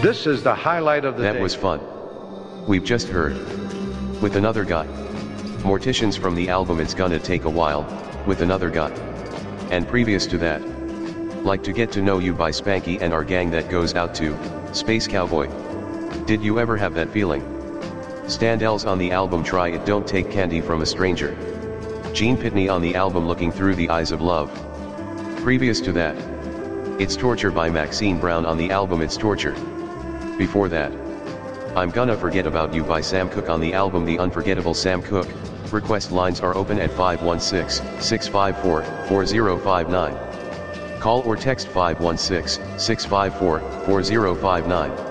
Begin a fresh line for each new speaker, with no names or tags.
This is the highlight of the day.
That was fun. We've just heard With Another Guy. Morticians from the album It's Gonna Take a While, With Another Guy. And previous to that, Like to Get to Know You by Spanky and Our Gang. That goes out to Space Cowboy. Did you ever have that feeling? Standells on the album Try It Don't Take Candy from a Stranger. Gene Pitney on the album Looking Through the Eyes of Love. Previous to that, It's Torture by Maxine Brown on the album It's Torture. Before that, I'm Gonna Forget About You by Sam Cooke on the album The Unforgettable Sam Cooke. Request lines are open at 516-654-4059. Call or text 516-654-4059.